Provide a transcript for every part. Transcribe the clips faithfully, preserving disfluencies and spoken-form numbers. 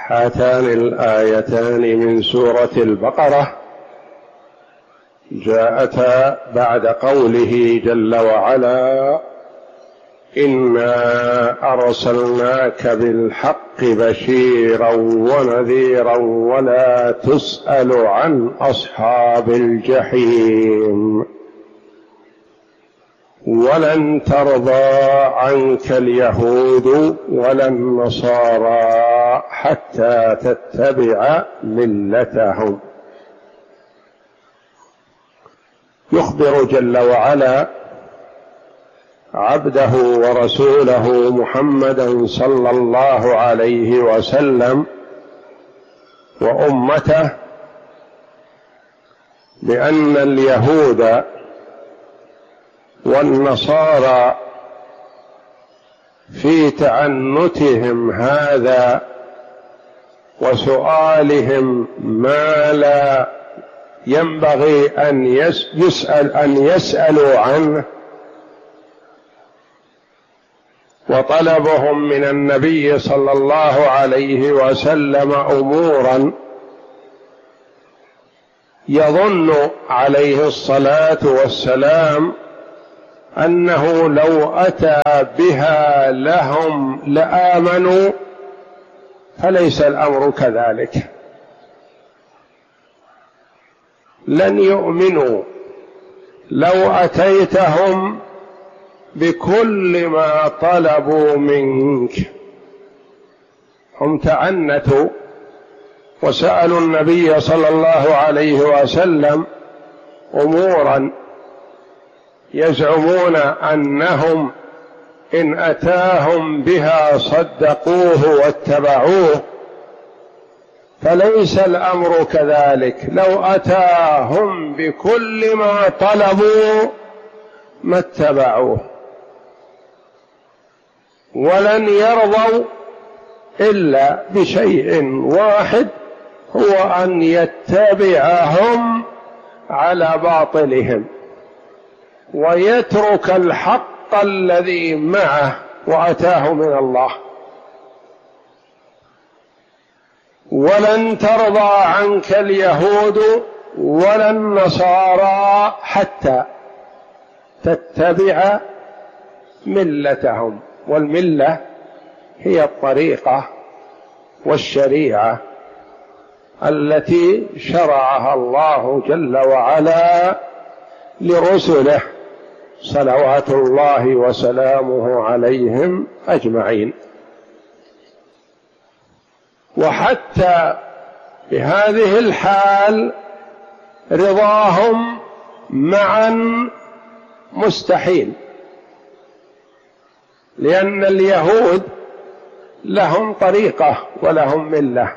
هاتان الآيتان من سورة البقرة جاءتا بعد قوله جل وعلا: إنا أرسلناك بالحق بشيرا ونذيرا ولا تسأل عن أصحاب الجحيم ولن ترضى عنك اليهود ولا النصارى حتى تتبع ملتهم. يخبر جل وعلا عبده ورسوله محمدا صلى الله عليه وسلم وأمته بأن اليهود والنصارى في تعنتهم هذا وسؤالهم ما لا ينبغي أن يسأل أن يسألوا عنه، وطلبهم من النبي صلى الله عليه وسلم أمورا يظن عليه الصلاة والسلام أنه لو أتى بها لهم لآمنوا، فليس الأمر كذلك. لن يؤمنوا لو أتيتهم بكل ما طلبوا منك. هم تعنتوا وسألوا النبي صلى الله عليه وسلم أمورا يزعمون أنهم إن أتاهم بها صدقوه واتبعوه، فليس الأمر كذلك. لو أتاهم بكل ما طلبوا ما اتبعوه، ولن يرضوا إلا بشيء واحد، هو أن يتبعهم على باطلهم ويترك الحق الذي معه وأتاه من الله. ولن ترضى عنك اليهود ولا النصارى حتى تتبع ملتهم. والملة هي الطريقة والشريعة التي شرعها الله جل وعلا لرسله صلوات الله وسلامه عليهم أجمعين. وحتى بهذه الحال رضاهم معا مستحيل، لأن اليهود لهم طريقة ولهم ملة،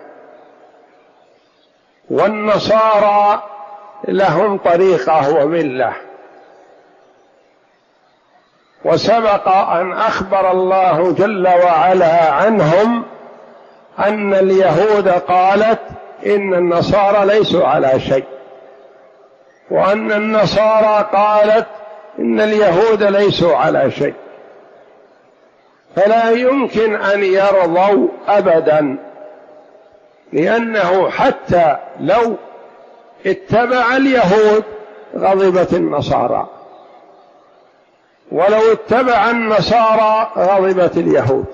والنصارى لهم طريقة وملة. وسبق أن أخبر الله جل وعلا عنهم أن اليهود قالت إن النصارى ليسوا على شيء، وأن النصارى قالت إن اليهود ليسوا على شيء. فلا يمكن أن يرضوا أبدا، لأنه حتى لو اتبع اليهود غضبت النصارى، ولو اتبع النصارى غضبت اليهود،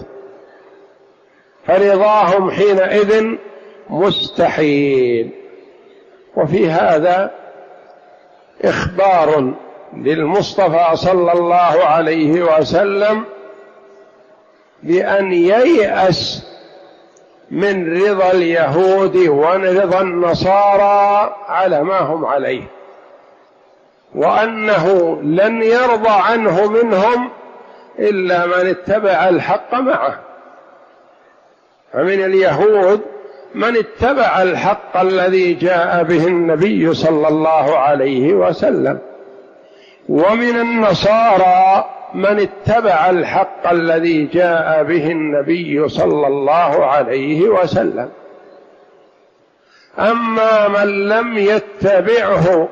فرضاهم حينئذ مستحيل. وفي هذا إخبار للمصطفى صلى الله عليه وسلم بأن ييأس من رضا اليهود ورضا النصارى على ما هم عليه، وأنه لن يرضى عنه منهم إلا من اتبع الحق معه. فمن اليهود من اتبع الحق الذي جاء به النبي صلى الله عليه وسلم، ومن النصارى من اتبع الحق الذي جاء به النبي صلى الله عليه وسلم. أما من لم يتبعه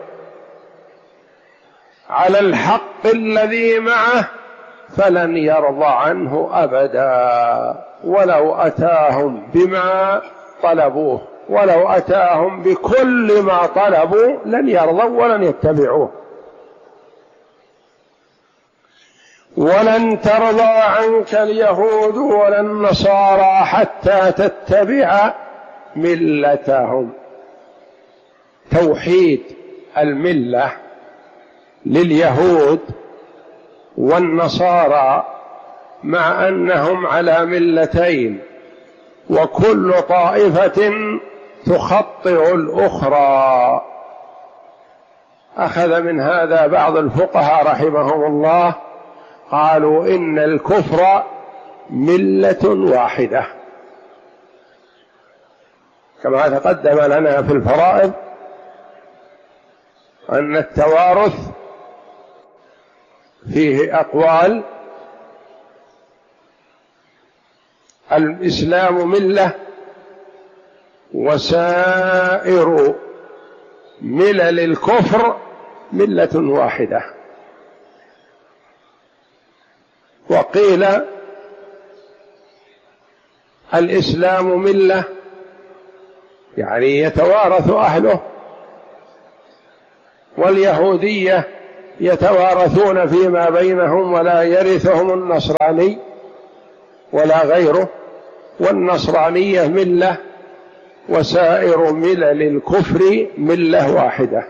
على الحق الذي معه فلن يرضى عنه أبدا، ولو أتاهم بما طلبوه، ولو أتاهم بكل ما طلبوا لن يرضوا ولن يتبعوه. ولن ترضى عنك اليهود ولا النصارى حتى تتبع ملتهم. توحيد الملة لليهود والنصارى مع أنهم على ملتين، وكل طائفة تخطئ الأخرى. أخذ من هذا بعض الفقهاء رحمهم الله، قالوا إن الكفر ملة واحدة، كما تقدم لنا في الفرائض أن التوارث فيه أقوال: الإسلام ملة، وسائر ملل الكفر ملة واحدة. وقيل الإسلام ملة يعني يتوارث أهله، واليهودية يتوارثون فيما بينهم ولا يرثهم النصراني ولا غيره، والنصرانية ملة، وسائر ملل الكفر ملة واحدة.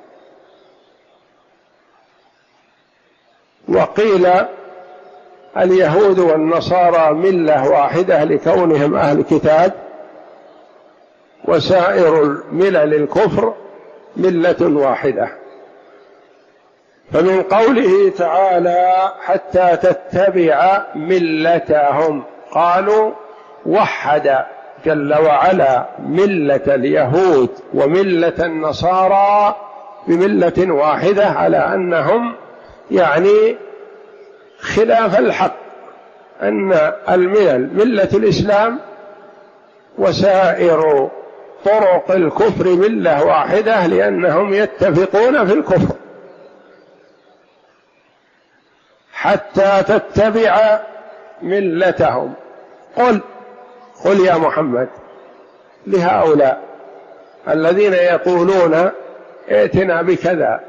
وقيل اليهود والنصارى ملة واحدة لكونهم أهل كتاب، وسائر ملل الكفر ملة واحدة. فمن قوله تعالى حتى تتبع ملتهم، قالوا وحد جل وعلا ملة اليهود وملة النصارى بملة واحدة، على أنهم يعني خلاف الحق، أن الملل ملة الإسلام وسائر طرق الكفر ملة واحدة، لأنهم يتفقون في الكفر. حتى تتبع ملتهم. قل قل يا محمد لهؤلاء الذين يقولون ائتنا بكذا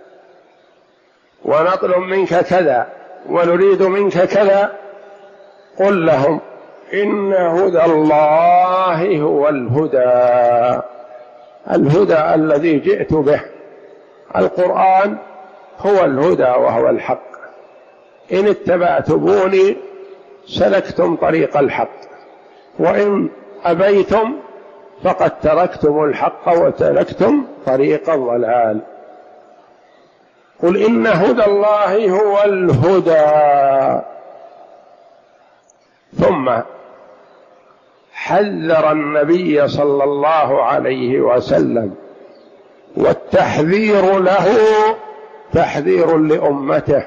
ونطلب منك كذا ونريد منك كذا، قل لهم إن هدى الله هو الهدى، الهدى الذي جئت به، القرآن هو الهدى وهو الحق. إن اتبعتموني سلكتم طريق الحق، وإن أبيتم فقد تركتم الحق وتركتم طريق الضلال. قل إن هدى الله هو الهدى. ثم حذر النبي صلى الله عليه وسلم، والتحذير له تحذير لأمته،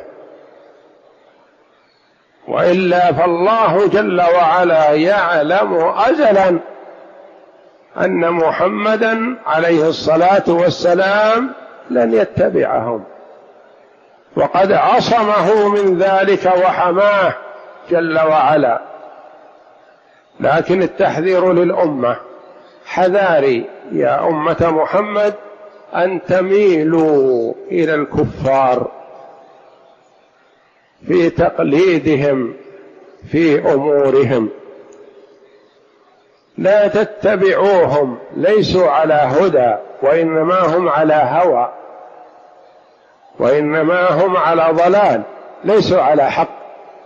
وإلا فالله جل وعلا يعلم أزلا أن محمدا عليه الصلاة والسلام لن يتبعهم، وقد عصمه من ذلك وحماه جل وعلا. لكن التحذير للأمة: حذاري يا أمة محمد أن تميلوا إلى الكفار في تقليدهم في أمورهم، لا تتبعوهم، ليسوا على هدى، وإنما هم على هوى، وإنما هم على ضلال، ليسوا على حق.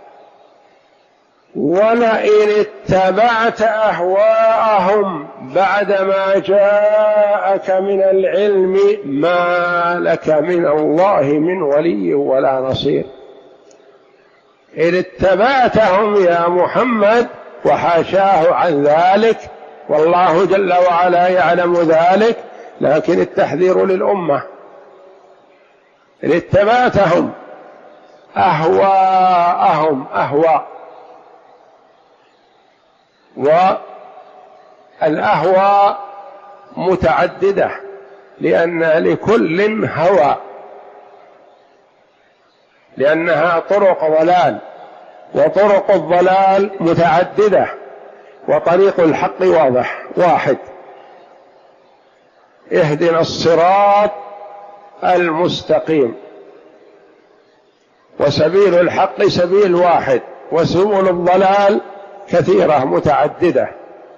ولئن اتبعت أهواءهم بعدما جاءك من العلم ما لك من الله من ولي ولا نصير. إن اتبعتهم يا محمد، وحاشاه عن ذلك، والله جل وعلا يعلم ذلك، لكن التحذير للأمة: إن اتبعتهم أهواءهم، أهواء، والأهواء متعددة، لأن لكل هوى، لأنها طرق ضلال، وطرق الضلال متعددة، وطريق الحق واضح واحد. اهدنا الصراط المستقيم، وسبيل الحق سبيل واحد، وسبل الضلال كثيرة متعددة.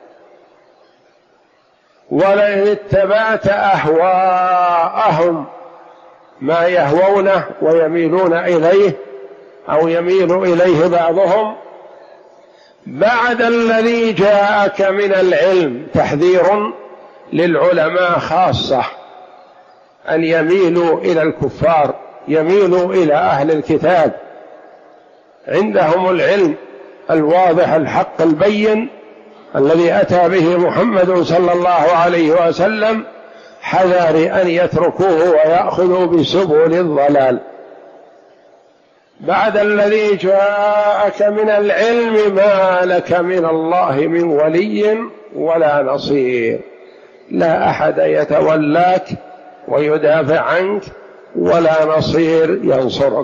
ولئن اتبعت أهواءهم، ما يهوونه ويميلون إليه أو يميل إليه بعضهم، بعد الذي جاءك من العلم، تحذير للعلماء خاصة أن يميلوا إلى الكفار، يميلوا إلى أهل الكتاب، عندهم العلم الواضح الحق البين الذي أتى به محمد صلى الله عليه وسلم، حذر أن يتركوه ويأخذوا بسبل الضلال. بعد الذي جاءك من العلم ما لك من الله من ولي ولا نصير، لا أحد يتولاك ويدافع عنك ولا نصير ينصرك.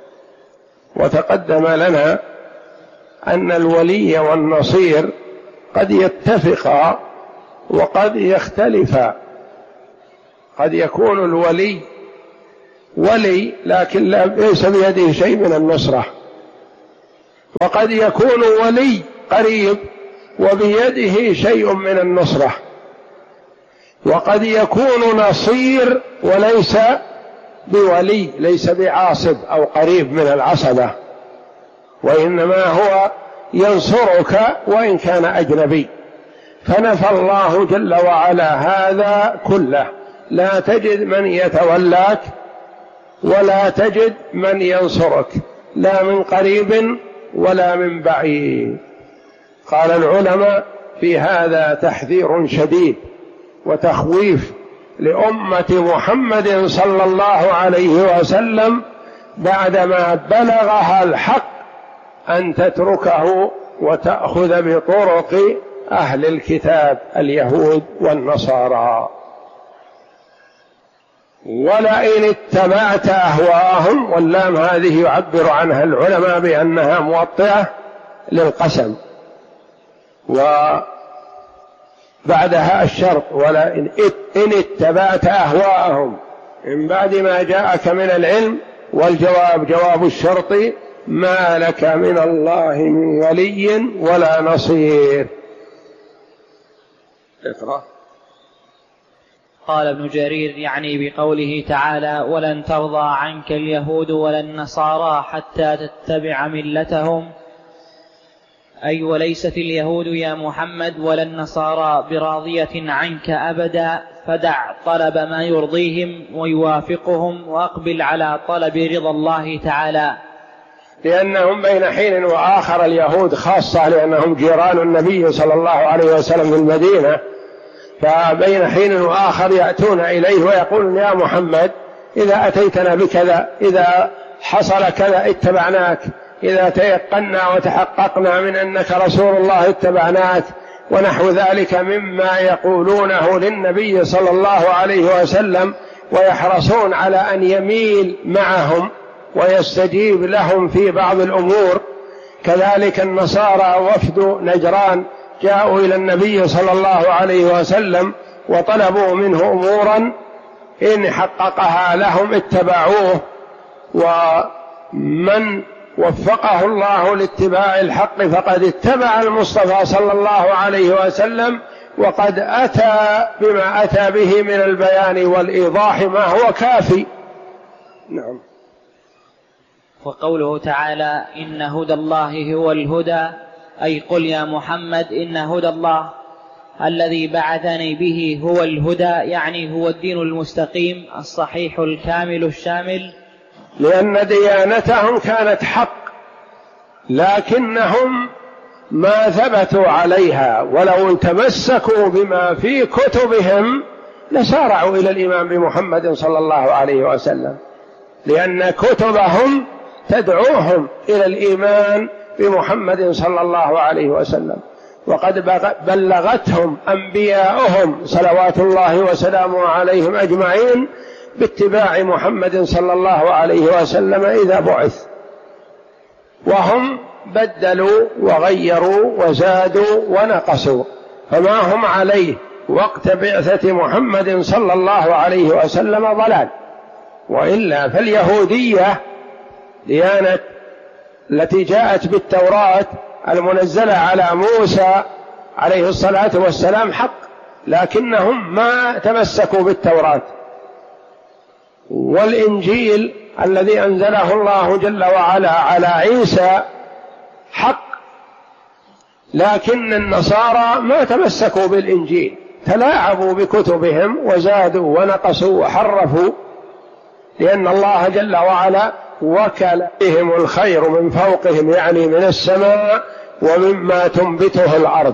وتقدم لنا أن الولي والنصير قد يتفقا وقد يختلفا. قد يكون الولي ولي لكن ليس بيده شيء من النصرة، وقد يكون ولي قريب وبيده شيء من النصرة، وقد يكون نصير وليس بولي، ليس بعاصب أو قريب من العصبة، وإنما هو ينصرك وإن كان أجنبي. فنفى الله جل وعلا هذا كله، لا تجد من يتولاك ولا تجد من ينصرك، لا من قريب ولا من بعيد. قال العلماء في هذا تحذير شديد وتخويف لأمة محمد صلى الله عليه وسلم بعدما بلغها الحق أن تتركه وتأخذ بطرق أهل الكتاب اليهود والنصارى. ولئن اتبعت أهواءهم، واللام هذه يعبر عنها العلماء بأنها موطئة للقسم، وبعدها الشرط ولئن إن اتبعت أهواءهم من بعد ما جاءك من العلم، والجواب جواب الشرط ما لك من الله من ولي ولا نصير. اقرأ. قال ابن جرير يعني بقوله تعالى ولن ترضى عنك اليهود ولا النصارى حتى تتبع ملتهم، أي وليست اليهود يا محمد ولا النصارى براضية عنك أبدا، فدع طلب ما يرضيهم ويوافقهم وأقبل على طلب رضا الله تعالى. لأنهم بين حين وآخر، اليهود خاصة لأنهم جيران النبي صلى الله عليه وسلم في المدينة، فبين حين وآخر يأتون إليه ويقولون يا محمد إذا أتيتنا بكذا، إذا حصل كذا اتبعناك، إذا تيقنا وتحققنا من أنك رسول الله اتبعناك، ونحو ذلك مما يقولونه للنبي صلى الله عليه وسلم، ويحرصون على أن يميل معهم ويستجيب لهم في بعض الأمور. كذلك النصارى وفد نجران جاءوا إلى النبي صلى الله عليه وسلم وطلبوا منه أمورا إن حققها لهم اتبعوه، ومن وفقه الله لاتباع الحق فقد اتبع المصطفى صلى الله عليه وسلم، وقد أتى بما أتى به من البيان والإيضاح ما هو كافي. نعم. وقوله تعالى إن هدى الله هو الهدى، أي قل يا محمد إن هدى الله الذي بعثني به هو الهدى، يعني هو الدين المستقيم الصحيح الكامل الشامل. لأن ديانتهم كانت حق لكنهم ما ثبتوا عليها، ولو تمسكوا بما في كتبهم لسارعوا إلى الإيمان بمحمد صلى الله عليه وسلم، لأن كتبهم تدعوهم إلى الإيمان بمحمد صلى الله عليه وسلم، وقد بلغتهم أنبياؤهم صلوات الله وسلامه عليهم أجمعين باتباع محمد صلى الله عليه وسلم إذا بعث، وهم بدلوا وغيروا وزادوا ونقصوا، فما هم عليه وقت بعثة محمد صلى الله عليه وسلم ضلال. وإلا فاليهودية ديانة التي جاءت بالتوراة المنزلة على موسى عليه الصلاة والسلام حق، لكنهم ما تمسكوا بالتوراة. والإنجيل الذي أنزله الله جل وعلا على عيسى حق، لكن النصارى ما تمسكوا بالإنجيل، تلاعبوا بكتبهم وزادوا ونقصوا وحرفوا، لأن الله جل وعلا وكل بهم الخير من فوقهم، يعني من السماء ومما تنبته الأرض.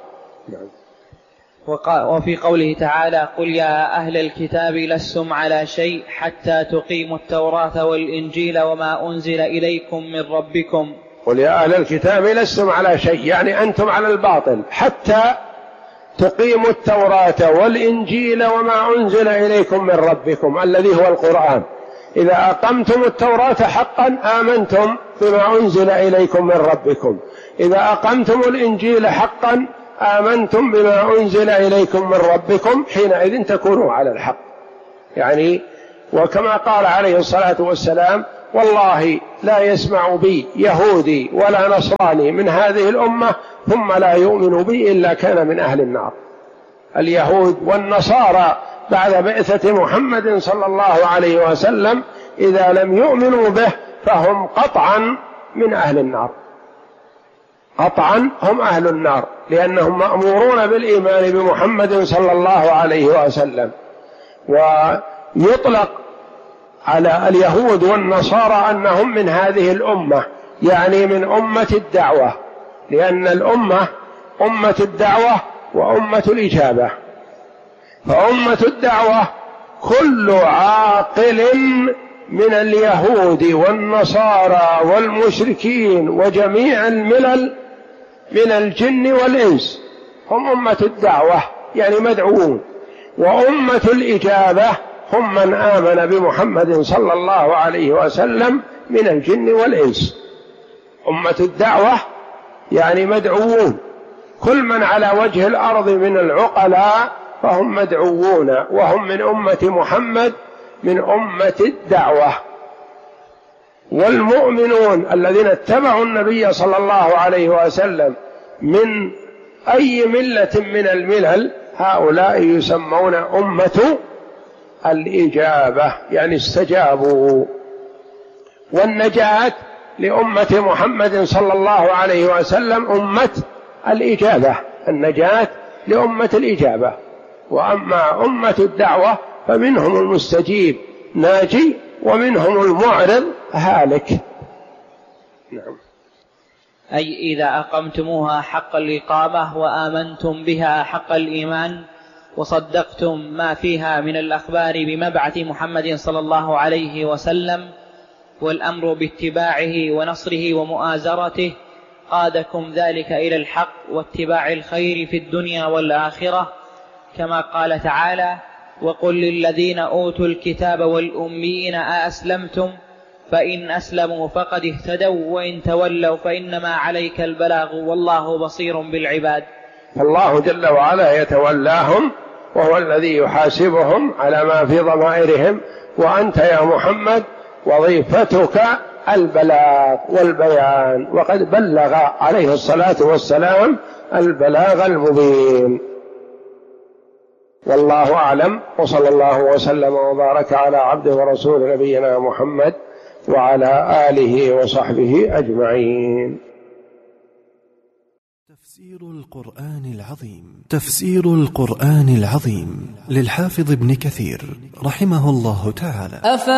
وفي قوله تعالى: قل يا أهل الكتاب لستم على شيء حتى تقيموا التوراة والإنجيل وما أنزل إليكم من ربكم. قل يا أهل الكتاب لستم على شيء، يعني أنتم على الباطل حتى تقيموا التوراة والإنجيل وما أنزل إليكم من ربكم الذي هو القرآن. إذا أقمتم التوراة حقا آمنتم بما أنزل إليكم من ربكم، إذا أقمتم الإنجيل حقا آمنتم بما أنزل إليكم من ربكم، حينئذ تكونوا على الحق. يعني وكما قال عليه الصلاة والسلام: والله لا يسمع بي يهودي ولا نصراني من هذه الأمة ثم لا يؤمن بي إلا كان من أهل النار. اليهود والنصارى بعد بعثة محمد صلى الله عليه وسلم إذا لم يؤمنوا به فهم قطعا من أهل النار، قطعا هم أهل النار، لأنهم مأمورون بالإيمان بمحمد صلى الله عليه وسلم. ويطلق على اليهود والنصارى أنهم من هذه الأمة، يعني من أمة الدعوة، لأن الأمة أمة الدعوة وأمة الإجابة. فأمة الدعوة كل عاقل من اليهود والنصارى والمشركين وجميع الملل من الجن والإنس هم أمة الدعوة، يعني مدعوون. وأمة الإجابة هم من آمن بمحمد صلى الله عليه وسلم من الجن والإنس. أمة الدعوة يعني مدعوون، كل من على وجه الأرض من العقلاء فهم مدعوون، وهم من أمة محمد من أمة الدعوة. والمؤمنون الذين اتبعوا النبي صلى الله عليه وسلم من أي ملة من الملل هؤلاء يسمون أمة الإجابة، يعني استجابوا. والنجاة لأمة محمد صلى الله عليه وسلم أمة الإجابة، النجاة لأمة الإجابة. وأما أمة الدعوة فمنهم المستجيب ناجي ومنهم المعرض هالك. نعم. أي إذا أقمتموها حق الإقامة وآمنتم بها حق الإيمان وصدقتم ما فيها من الأخبار بمبعث محمد صلى الله عليه وسلم والأمر باتباعه ونصره ومؤازرته، قادكم ذلك إلى الحق واتباع الخير في الدنيا والآخرة، كما قال تعالى: وقل للذين أوتوا الكتاب والأميين أأسلمتم فإن أسلموا فقد اهتدوا وإن تولوا فإنما عليك البلاغ والله بصير بالعباد. فالله جل وعلا يتولاهم وهو الذي يحاسبهم على ما في ضمائرهم، وأنت يا محمد وظيفتك البلاغ والبيان، وقد بلغ عليه الصلاة والسلام البلاغ المبين. والله أعلم، وصلى الله وسلم وبارك على عبده ورسول نبينا محمد وعلى آله وصحبه أجمعين. تفسير القرآن العظيم. تفسير القرآن العظيم للحافظ ابن كثير رحمه الله تعالى.